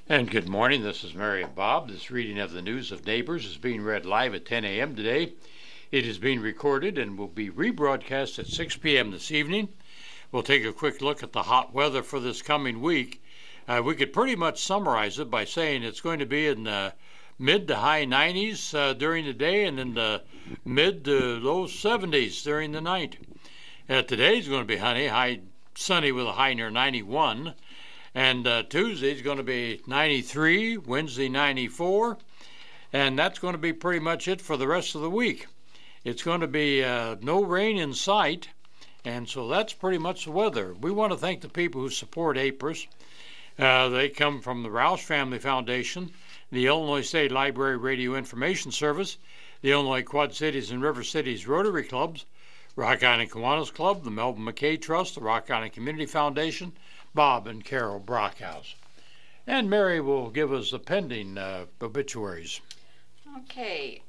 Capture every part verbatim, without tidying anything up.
And good morning, this is Mary and Bob. This reading of the News of Neighbors is being read live at ten a.m. today. It is being recorded and will be rebroadcast at six p.m. this evening. We'll take a quick look at the hot weather for this coming week. Uh, we could pretty much summarize it by saying it's going to be in the mid to high nineties uh, during the day and in the mid to low seventies during the night. Uh, today is going to be honey, high, sunny with a high near ninety-one. And uh, Tuesday is going to be ninety-three, Wednesday ninety-four, and that's going to be pretty much it for the rest of the week. It's going to be uh, no rain in sight, and so that's pretty much the weather. We want to thank the people who support A P R S. Uh, they come from the Roush Family Foundation, the Illinois State Library Radio Information Service, the Illinois Quad Cities and River Cities Rotary Clubs, Rock Island Kiwanis Club, the Melvin McKay Trust, the Rock Island Community Foundation, Bob and Carol Brockhouse. And Mary will give us the pending uh, obituaries. Okay.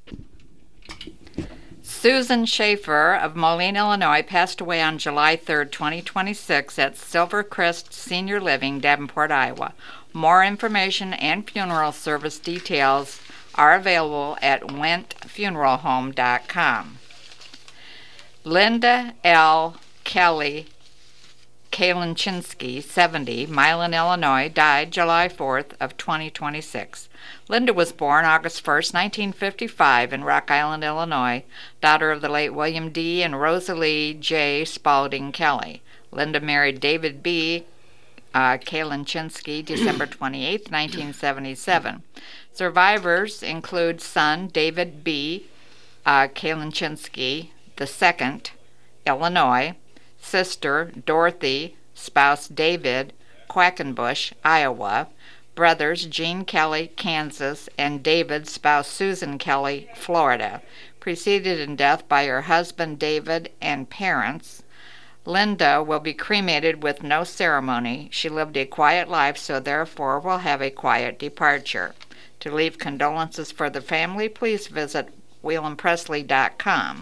Susan Schaefer of Moline, Illinois, passed away on July third, twenty twenty-six at Silvercrest Senior Living, Davenport, Iowa. More information and funeral service details are available at went funeral home dot com. Linda L. Kelly Kalinchinsky, seventy, Milan, Illinois, died July fourth of twenty twenty-six. Linda was born August first, nineteen fifty-five in Rock Island, Illinois, daughter of the late William D. and Rosalie J. Spalding Kelly. Linda married David B. Uh, Kalinchinsky December twenty-eighth, nineteen seventy-seven. Survivors include son David B. Uh, Kalinchinsky the second, Illinois, sister Dorothy, spouse David, Quackenbush, Iowa, brothers Gene Kelly, Kansas, and David, spouse Susan Kelly, Florida, preceded in death by her husband David and parents. Linda will be cremated with no ceremony. She lived a quiet life, so therefore will have a quiet departure. To leave condolences for the family, please visit wheelam presley dot com.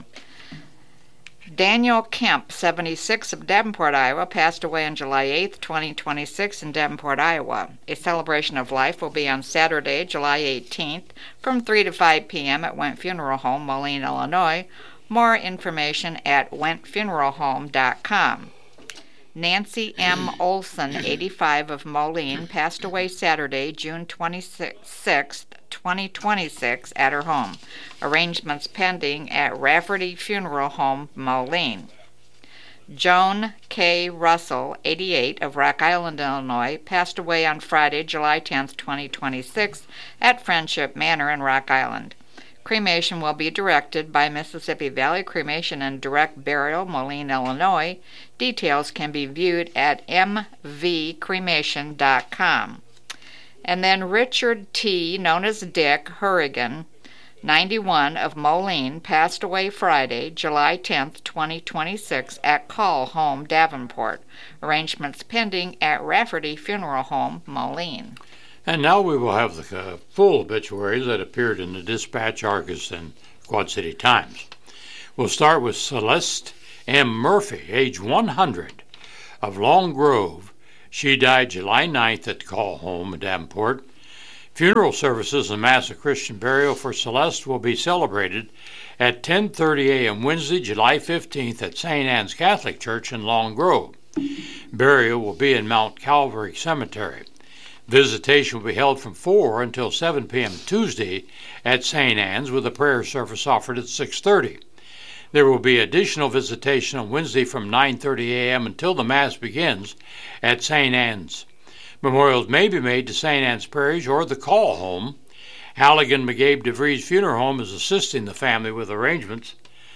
Daniel Kemp, seventy-six, of Davenport, Iowa, passed away on July eighth, twenty twenty-six in Davenport, Iowa. A celebration of life will be on Saturday, July eighteenth, from three to five p.m. at Went Funeral Home, Moline, Illinois. More information at went funeral home dot com. Nancy M. Olson, eighty-five, of Moline, passed away Saturday, June twenty-sixth, twenty twenty-six, at her home. Arrangements pending at Rafferty Funeral Home, Moline. Joan K. Russell, eighty-eight, of Rock Island, Illinois, passed away on Friday, July tenth, twenty twenty-six, at Friendship Manor in Rock Island. Cremation will be directed by Mississippi Valley Cremation and Direct Burial, Moline, Illinois. Details can be viewed at m v cremation dot com. And then Richard T., known as Dick Hurrigan, ninety-one, of Moline, passed away Friday, July tenth, twenty twenty-six, at Call Home, Davenport. Arrangements pending at Rafferty Funeral Home, Moline. And now we will have the uh, full obituaries that appeared in the Dispatch, Argus, and Quad City Times. We'll start with Celeste M. Murphy, age one hundred, of Long Grove. She died July ninth at Call Home in Davenport. Funeral services and Mass of Christian burial for Celeste will be celebrated at ten thirty a.m. Wednesday, July fifteenth at Saint Anne's Catholic Church in Long Grove. Burial will be in Mount Calvary Cemetery. Visitation will be held from four until seven p.m. Tuesday at Saint Anne's, with a prayer service offered at six thirty. There will be additional visitation on Wednesday from nine thirty a.m. until the Mass begins at Saint Anne's. Memorials may be made to Saint Anne's Parish or the Call Home. Halligan McGabe DeVries Funeral Home is assisting the family with arrangements.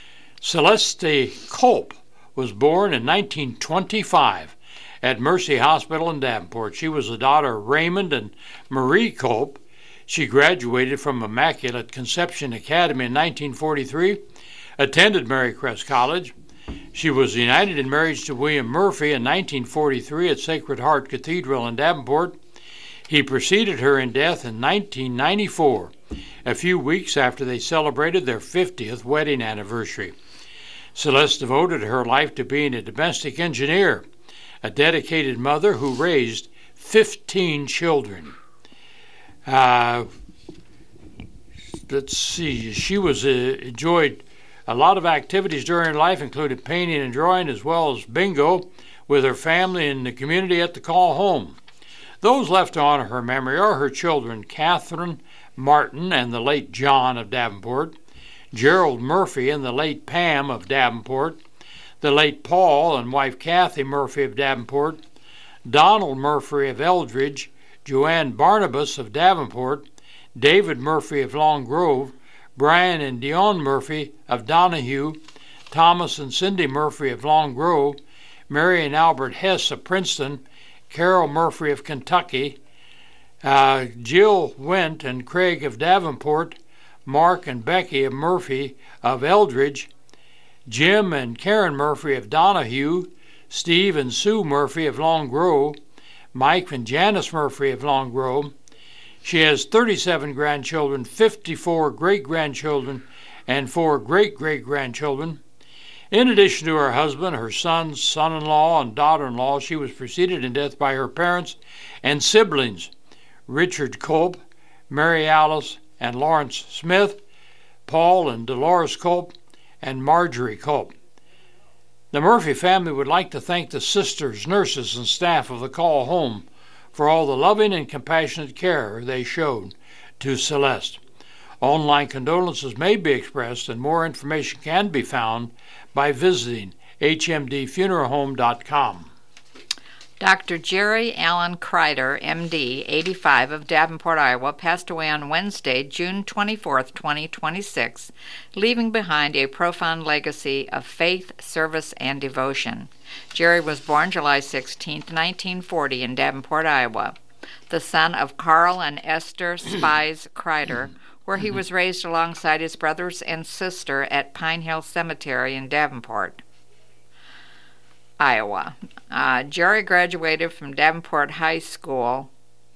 Celeste Culp was born in nineteen twenty-five at Mercy Hospital in Davenport. She was the daughter of Raymond and Marie Culp. She graduated from Immaculate Conception Academy in nineteen forty-three, attended Marycrest College. She was united in marriage to William Murphy in nineteen forty-three at Sacred Heart Cathedral in Davenport. He preceded her in death in nineteen ninety-four, a few weeks after they celebrated their fiftieth wedding anniversary. Celeste devoted her life to being a domestic engineer, a dedicated mother who raised fifteen children. Uh, let's see. She was uh, enjoyed a lot of activities during her life, including painting and drawing, as well as bingo with her family and the community at the call home. Those left to honor her memory are her children, Catherine Martin and the late John of Davenport, Gerald Murphy and the late Pam of Davenport, the late Paul and wife Kathy Murphy of Davenport, Donald Murphy of Eldridge, Joanne Barnabas of Davenport, David Murphy of Long Grove, Brian and Dion Murphy of Donahue, Thomas and Cindy Murphy of Long Grove, Mary and Albert Hess of Princeton, Carol Murphy of Kentucky, uh, Jill Went and Craig of Davenport, Mark and Becky of Murphy of Eldridge, Jim and Karen Murphy of Donahue, Steve and Sue Murphy of Long Grove, Mike and Janice Murphy of Long Grove. She has thirty-seven grandchildren, fifty-four great-grandchildren, and four great-great-grandchildren. In addition to her husband, her sons, son-in-law, and daughter-in-law, she was preceded in death by her parents and siblings, Richard Culp, Mary Alice and Lawrence Smith, Paul and Dolores Culp, and Marjorie Culp. The Murphy family would like to thank the sisters, nurses, and staff of the call home for all the loving and compassionate care they showed to Celeste. Online condolences may be expressed, and more information can be found by visiting h m d funeral home dot com. Doctor Jerry Allen Kreider, M D, eighty-five, of Davenport, Iowa, passed away on Wednesday, June twenty-fourth, twenty twenty-six, leaving behind a profound legacy of faith, service, and devotion. Jerry was born July sixteenth, nineteen forty, in Davenport, Iowa, the son of Carl and Esther Spies Kreider, where he was raised alongside his brothers and sister at Pine Hill Cemetery in Davenport, Iowa. Uh, Jerry graduated from Davenport High School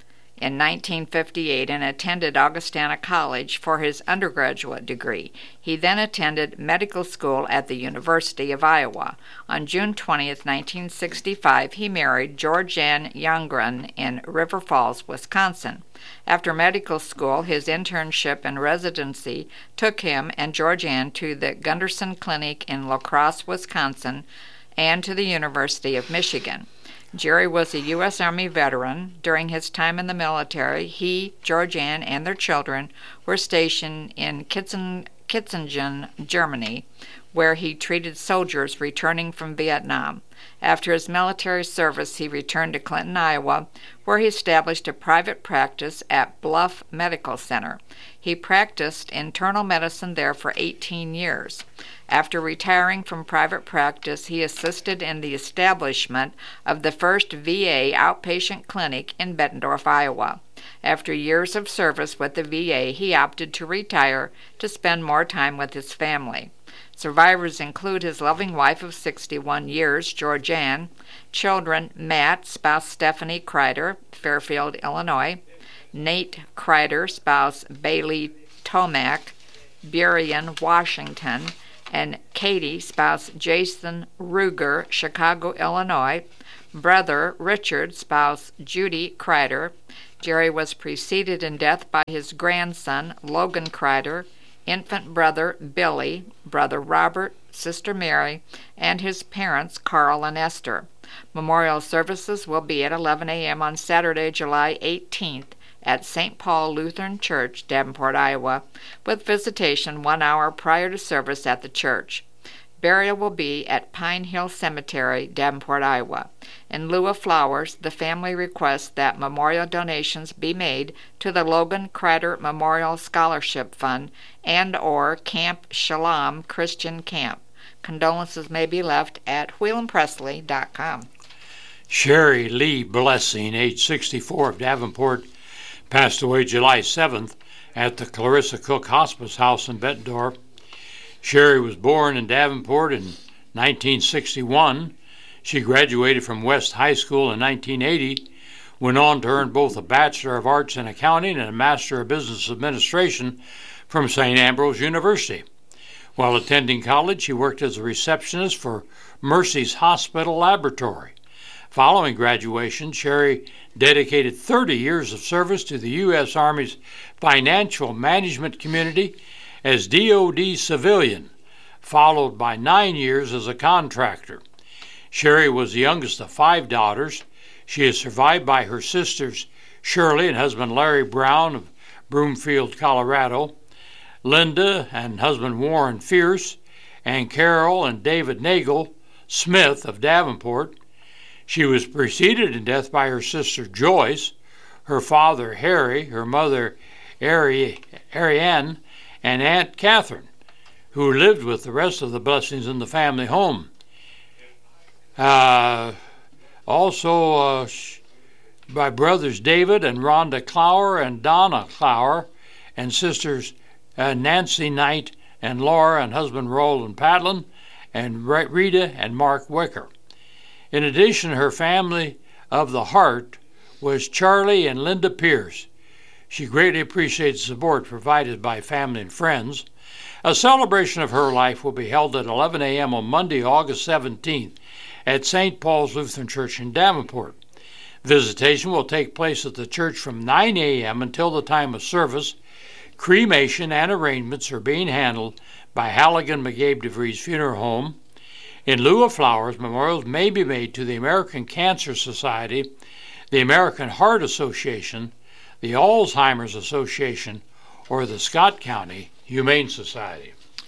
in nineteen fifty-eight and attended Augustana College for his undergraduate degree. He then attended medical school at the University of Iowa. On June twentieth, nineteen sixty-five, he married Georgianne Youngren in River Falls, Wisconsin. After medical school, his internship and residency took him and Georgianne to the Gunderson Clinic in La Crosse, Wisconsin, and to the University of Michigan. Jerry was a U S Army veteran. During his time in the military, he, Georgianne, and their children were stationed in Kitzen, Kitzingen, Germany, where he treated soldiers returning from Vietnam. After his military service, he returned to Clinton, Iowa, where he established a private practice at Bluff Medical Center. He practiced internal medicine there for eighteen years. After retiring from private practice, he assisted in the establishment of the first V A outpatient clinic in Bettendorf, Iowa. After years of service with the V A, he opted to retire to spend more time with his family. Survivors include his loving wife of sixty-one years, Georgianne, children Matt, spouse Stephanie Kreider, Fairfield, Illinois, Nate Kreider, spouse Bailey Tomac, Burien, Washington, and Katie, spouse Jason Ruger, Chicago, Illinois, brother Richard, spouse Judy Kreider. Jerry was preceded in death by his grandson, Logan Kreider, infant brother Billy, brother Robert, sister Mary, and his parents, Carl and Esther. Memorial services will be at eleven a.m. on Saturday, July eighteenth, at Saint Paul Lutheran Church, Davenport, Iowa, with visitation one hour prior to service at the church. Burial will be at Pine Hill Cemetery, Davenport, Iowa. In lieu of flowers, the family requests that memorial donations be made to the Logan Kreider Memorial Scholarship Fund and or Camp Shalom Christian Camp. Condolences may be left at wheel and presley dot com. Sherry Lee Blessing, age sixty-four, of Davenport, passed away July seventh at the Clarissa Cook Hospice House in Bettendorf. Sherry was born in Davenport in nineteen sixty-one. She graduated from West High School in nineteen eighty, went on to earn both a Bachelor of Arts in Accounting and a Master of Business Administration from Saint Ambrose University. While attending college, she worked as a receptionist for Mercy's Hospital Laboratory. Following graduation, Sherry dedicated thirty years of service to the U S. Army's financial management community as D O D civilian, followed by nine years as a contractor. Sherry was the youngest of five daughters. She is survived by her sisters Shirley and husband Larry Brown of Broomfield, Colorado, Linda and husband Warren Fierce, and Carol and David Nagel Smith of Davenport. She was preceded in death by her sister Joyce, her father Harry, her mother Ari- Ariane, and Aunt Catherine, who lived with the rest of the Blessings in the family home. Uh, also, uh, by brothers David and Rhonda Clower and Donna Clower, and sisters uh, Nancy Knight and Laura and husband Roland Patlin, and Rita and Mark Wicker. In addition, her family of the heart was Charlie and Linda Pierce. She greatly appreciates the support provided by family and friends. A celebration of her life will be held at eleven a.m. on Monday, August seventeenth at Saint Paul's Lutheran Church in Davenport. Visitation will take place at the church from nine a.m. until the time of service. Cremation and arrangements are being handled by Halligan McCabe DeVries Funeral Home. In lieu of flowers, memorials may be made to the American Cancer Society, the American Heart Association, the Alzheimer's Association, or the Scott County Humane Society.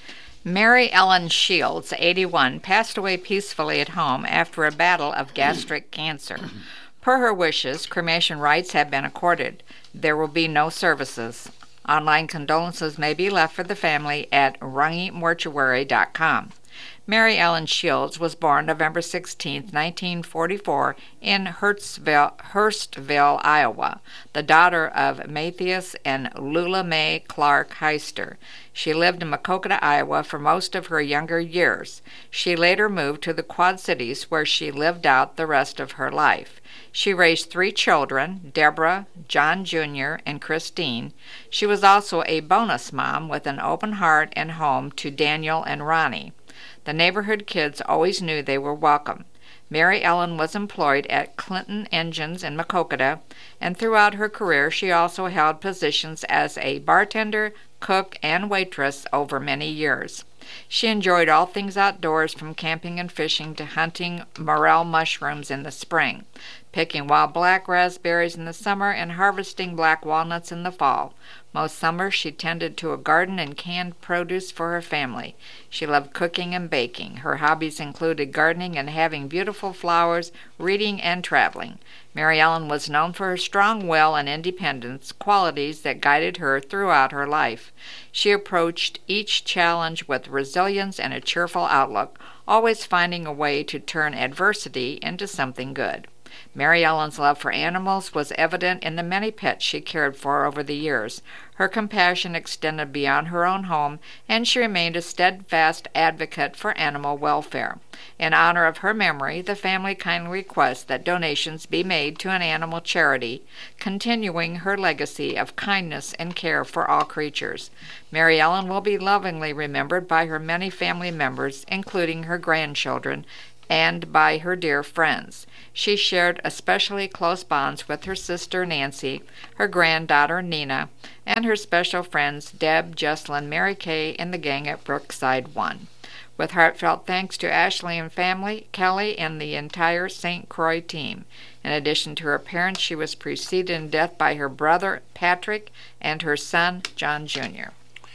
Mary Ellen Shields, eighty-one, passed away peacefully at home after a battle of gastric cancer. Per her wishes, cremation rites have been accorded. There will be no services. Online condolences may be left for the family at rungy mortuary dot com. Mary Ellen Shields was born November sixteenth, nineteen forty-four, in Hurstville, Hurstville, Iowa, the daughter of Matthias and Lula Mae Clark Heister. She lived in Maquoketa, Iowa for most of her younger years. She later moved to the Quad Cities, where she lived out the rest of her life. She raised three children, Deborah, John Junior, and Christine. She was also a bonus mom with an open heart and home to Daniel and Ronnie. The neighborhood kids always knew they were welcome. Mary Ellen was employed at Clinton Engines in Maquoketa, and throughout her career she also held positions as a bartender, cook, and waitress over many years. She enjoyed all things outdoors, from camping and fishing to hunting morel mushrooms in the spring, picking wild black raspberries in the summer, and harvesting black walnuts in the fall. Most summers she tended to a garden and canned produce for her family. She loved cooking and baking. Her hobbies included gardening and having beautiful flowers, reading, and traveling. Mary Ellen was known for her strong will and independence, qualities that guided her throughout her life. She approached each challenge with resilience and a cheerful outlook, always finding a way to turn adversity into something good. Mary Ellen's love for animals was evident in the many pets she cared for over the years. Her compassion extended beyond her own home, and she remained a steadfast advocate for animal welfare. In honor of her memory, the family kindly requests that donations be made to an animal charity, continuing her legacy of kindness and care for all creatures. Mary Ellen will be lovingly remembered by her many family members, including her grandchildren, and by her dear friends. She shared especially close bonds with her sister Nancy, her granddaughter Nina, and her special friends Deb, Jesslyn, Mary Kay, and the gang at Brookside One. With heartfelt thanks to Ashley and family, Kelly, and the entire Saint Croix team. In addition to her parents, she was preceded in death by her brother Patrick and her son John Junior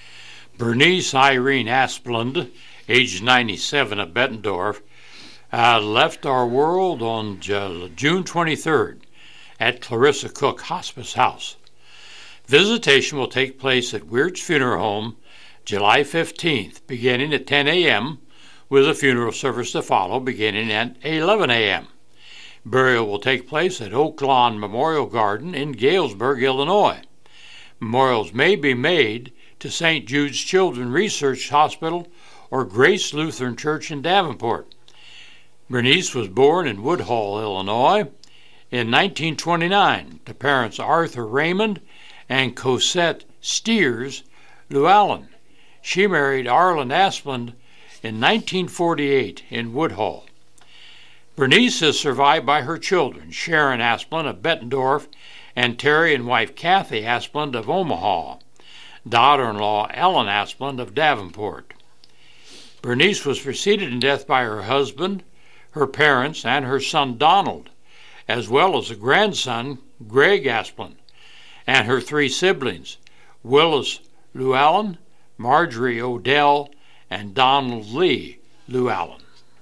Bernice Irene Asplund, age ninety-seven, of Bettendorf, Uh, left our world on June twenty-third at Clarissa Cook Hospice House. Visitation will take place at Weird's Funeral Home July fifteenth, beginning at ten a.m., with a funeral service to follow beginning at eleven a.m. Burial will take place at Oak Lawn Memorial Garden in Galesburg, Illinois. Memorials may be made to Saint Jude's Children's Research Hospital or Grace Lutheran Church in Davenport. Bernice was born in Woodhull, Illinois, in nineteen twenty-nine to parents Arthur Raymond and Cosette Steers Llewellyn. She married Arlen Asplund in nineteen forty-eight in Woodhull. Bernice is survived by her children, Sharon Asplund of Bettendorf and Terry and wife Kathy Asplund of Omaha, daughter-in-law Ellen Asplund of Davenport. Bernice was preceded in death by her husband, her parents, and her son Donald, as well as a grandson, Greg Asplund, and her three siblings, Willis Llewellyn, Marjorie Odell, and Donald Lee Llewellyn.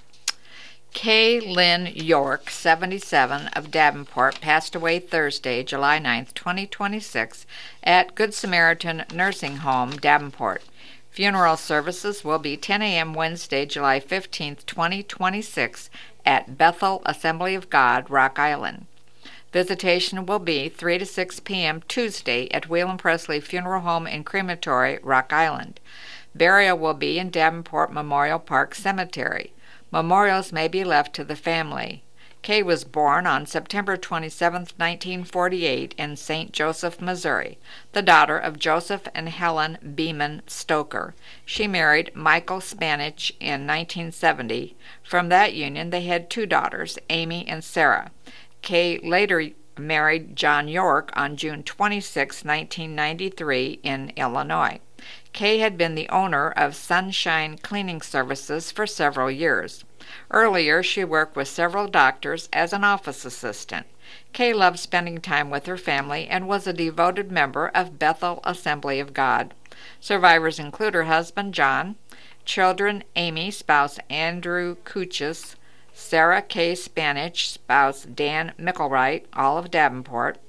Kay Lynn York, seventy-seven, of Davenport, passed away Thursday, July ninth, twenty twenty-six, at Good Samaritan Nursing Home, Davenport. Funeral services will be ten a.m. Wednesday, July fifteenth, twenty twenty-six, at Bethel Assembly of God, Rock Island. Visitation will be three to six p.m. Tuesday at Whelan Presley Funeral Home and Crematory, Rock Island. Burial will be in Davenport Memorial Park Cemetery. Memorials may be left to the family. Kay was born on September twenty-seventh, nineteen forty-eight, in Saint Joseph, Missouri, the daughter of Joseph and Helen Beeman Stoker. She married Michael Spanich in nineteen seventy. From that union, they had two daughters, Amy and Sarah. Kay later married John York on June twenty-sixth, nineteen ninety-three, in Illinois. Kay had been the owner of Sunshine Cleaning Services for several years. Earlier, she worked with several doctors as an office assistant. Kay loved spending time with her family and was a devoted member of Bethel Assembly of God. Survivors include her husband, John, children, Amy, spouse Andrew Kuchis, Sarah K. Spanich, spouse Dan Mickelwright, all of Davenport,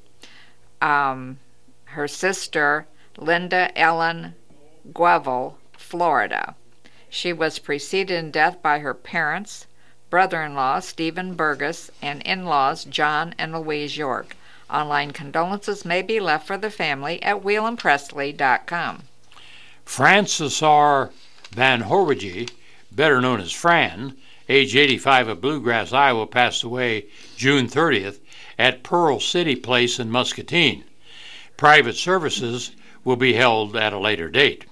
um, her sister, Linda Ellen Guevel, Florida. She was preceded in death by her parents, brother-in-law Stephen Burgess, and in-laws John and Louise York. Online condolences may be left for the family at whelan presley dot com. Frances R. Van Horwege, better known as Fran, age eighty-five, of Bluegrass, Iowa, passed away June thirtieth at Pearl City Place in Muscatine. Private services will be held at a later date.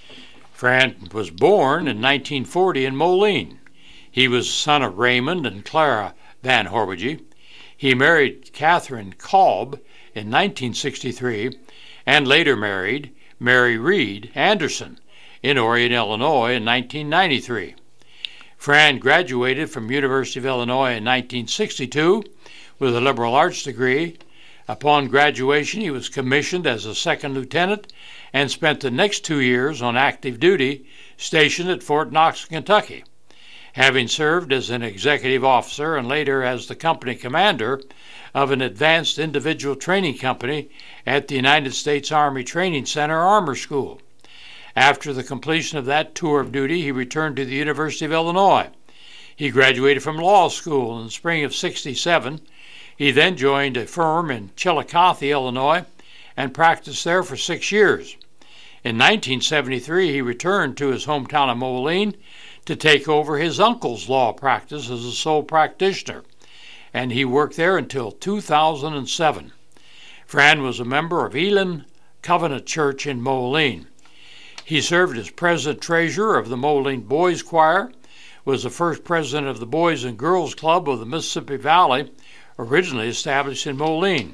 Fran was born in nineteen forty in Moline. He was the son of Raymond and Clara Van Horwege. He married Catherine Kolb in nineteen sixty-three and later married Mary Reed Anderson in Orion, Illinois in nineteen ninety-three. Fran graduated from University of Illinois in nineteen sixty-two with a liberal arts degree. Upon graduation, he was commissioned as a second lieutenant and spent the next two years on active duty stationed at Fort Knox, Kentucky. Having served as an executive officer and later as the company commander of an advanced individual training company at the United States Army Training Center Armor School. After the completion of that tour of duty, he returned to the University of Illinois. He graduated from law school in the spring of sixty-seven. He then joined a firm in Chillicothe, Illinois, and practiced there for six years. In nineteen seventy-three, he returned to his hometown of Moline to take over his uncle's law practice as a sole practitioner, and he worked there until two thousand seven. Fran was a member of Elim Covenant Church in Moline. He served as president-treasurer of the Moline Boys Choir, was the first president of the Boys and Girls Club of the Mississippi Valley, originally established in Moline.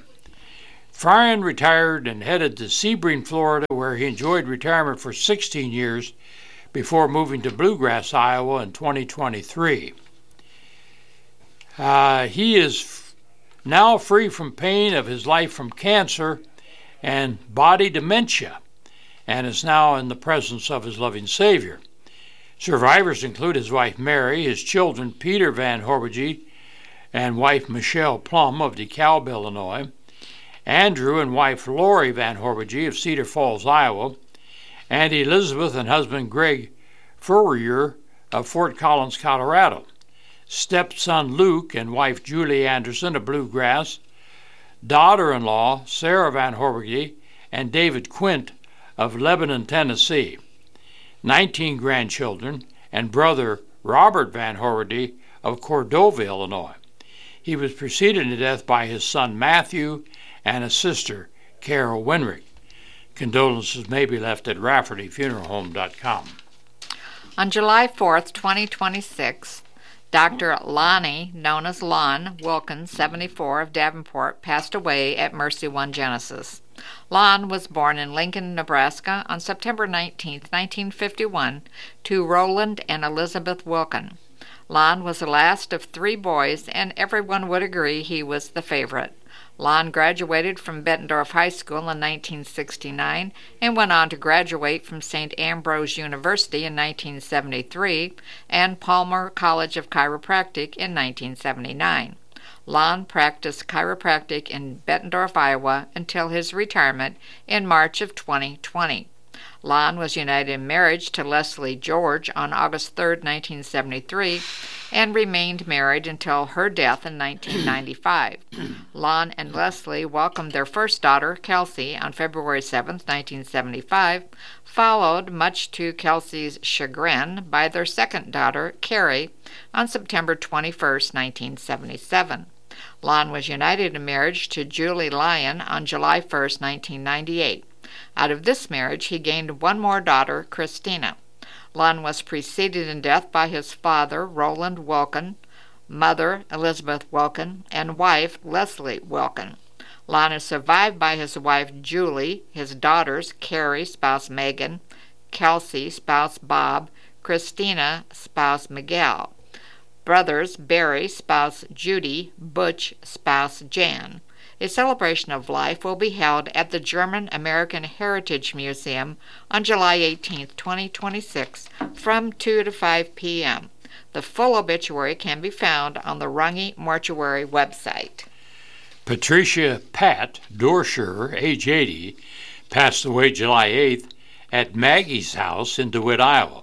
Fran retired and headed to Sebring, Florida, where he enjoyed retirement for sixteen years before moving to Bluegrass, Iowa in twenty twenty-three. Uh, he is f- now free from pain of his life from cancer and body dementia, and is now in the presence of his loving Savior. Survivors include his wife Mary, his children Peter Van Horwege and wife Michelle Plum of DeKalb, Illinois, Andrew and wife Lori Van Horwege of Cedar Falls, Iowa, and Elizabeth and husband Greg Furrier of Fort Collins, Colorado, stepson Luke and wife Julie Anderson of Bluegrass, daughter-in-law Sarah Van Horwege and David Quint of Lebanon, Tennessee, nineteen grandchildren, and brother Robert Van Horwege of Cordova, Illinois. He was preceded to death by his son Matthew and his sister Carol Winrick. Condolences may be left at rafferty funeral home dot com. On July fourth, twenty twenty-six, Doctor Lonnie, known as Lon Wilkins, seventy-four, of Davenport, passed away at Mercy One Genesis. Lon was born in Lincoln, Nebraska on September nineteenth, nineteen fifty-one, to Roland and Elizabeth Wilkin. Lon was the last of three boys, and everyone would agree he was the favorite. Lon graduated from Bettendorf High School in nineteen sixty-nine and went on to graduate from Saint Ambrose University in nineteen seventy-three and Palmer College of Chiropractic in nineteen seventy-nine. Lon practiced chiropractic in Bettendorf, Iowa until his retirement in March of twenty twenty. Lon was united in marriage to Leslie George on August third, nineteen seventy-three, and remained married until her death in nineteen ninety-five. Lon and Leslie welcomed their first daughter, Kelsey, on February seventh, nineteen seventy-five, followed, much to Kelsey's chagrin, by their second daughter, Carrie, on September twenty-first, nineteen seventy-seven. Lon was united in marriage to Julie Lyon on July first, nineteen ninety-eight. Out of this marriage, he gained one more daughter, Christina. Lon was preceded in death by his father, Roland Wilkin, mother, Elizabeth Wilkin, and wife, Leslie Wilkin. Lon is survived by his wife, Julie, his daughters, Carrie, spouse Megan, Kelsey, spouse Bob, Christina, spouse Miguel, brothers, Barry, spouse Judy, Butch, spouse Jan. A celebration of life will be held at the German American Heritage Museum on July eighteenth, twenty twenty-six, from two to five p.m. The full obituary can be found on the Runge Mortuary website. Patricia Pat Dorsher, age eighty, passed away July eighth at Maggie's house in DeWitt, Iowa.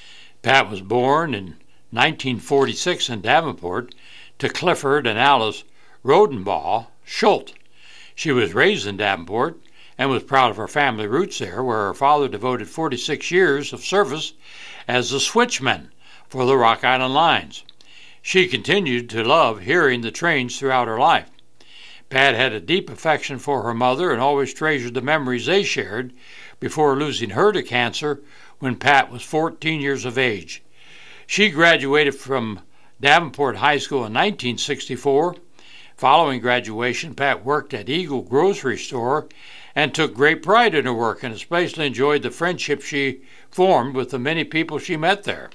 Pat was born in nineteen forty-six in Davenport to Clifford and Alice Rodenbaugh Schultz. She was raised in Davenport and was proud of her family roots there, where her father devoted forty-six years of service as a switchman for the Rock Island Lines. She continued to love hearing the trains throughout her life. Pat had a deep affection for her mother and always treasured the memories they shared before losing her to cancer when Pat was fourteen years of age. She graduated from Davenport High School in nineteen sixty-four. Following graduation, Pat worked at Eagle Grocery Store and took great pride in her work, and especially enjoyed the friendship she formed with the many people she met there.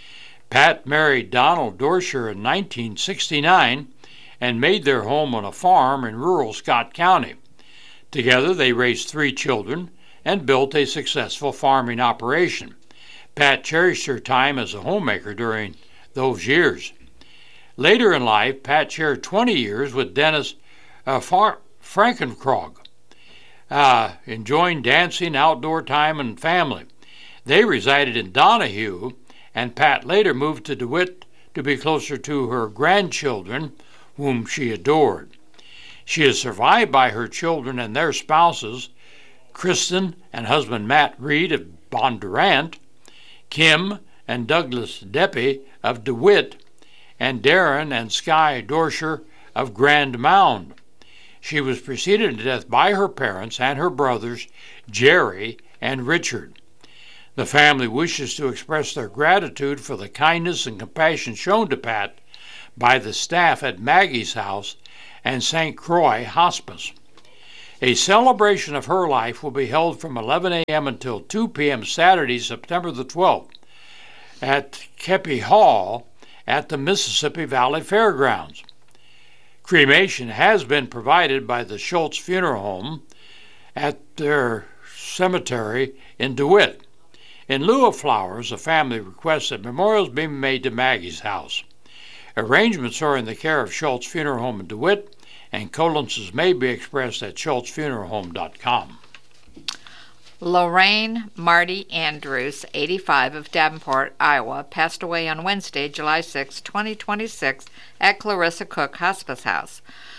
Pat married Donald Dorsher in nineteen sixty-nine and made their home on a farm in rural Scott County. Together they raised three children and built a successful farming operation. Pat cherished her time as a homemaker during those years. Later in life, Pat shared twenty years with Dennis uh, Far- Frankenkrog, uh, enjoying dancing, outdoor time, and family. They resided in Donahue, and Pat later moved to DeWitt to be closer to her grandchildren, whom she adored. She is survived by her children and their spouses, Kristen and husband Matt Reed of Bondurant, Kim and Douglas Deppie of DeWitt, and Darren and Sky Dorsher of Grand Mound. She was preceded to death by her parents and her brothers, Jerry and Richard. The family wishes to express their gratitude for the kindness and compassion shown to Pat by the staff at Maggie's house and Saint Croix Hospice. A celebration of her life will be held from eleven a.m. until two p.m. Saturday, September the twelfth, at Keppie Hall at the Mississippi Valley Fairgrounds. Cremation has been provided by the Schultz Funeral Home at their cemetery in DeWitt. In lieu of flowers, the family requests that memorials be made to Maggie's house. Arrangements are in the care of Schultz Funeral Home in DeWitt, and condolences may be expressed at schultz funeral home dot com. Lorraine Marty Andrews, eighty-five, of Davenport, Iowa, passed away on Wednesday, July sixth, twenty twenty-six, at Clarissa Cook Hospice House.